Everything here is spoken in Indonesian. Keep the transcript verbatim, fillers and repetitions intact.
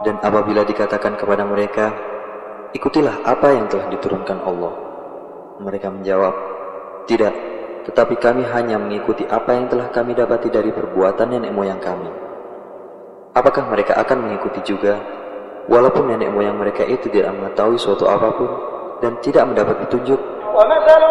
Dan apabila dikatakan kepada mereka, ikutilah apa yang telah diturunkan Allah, mereka menjawab, tidak, tetapi kami hanya mengikuti apa yang telah kami dapati dari perbuatan nenek moyang kami. Apakah mereka akan mengikuti juga, walaupun nenek moyang mereka itu tidak mengetahui suatu apapun dan tidak mendapat petunjuk?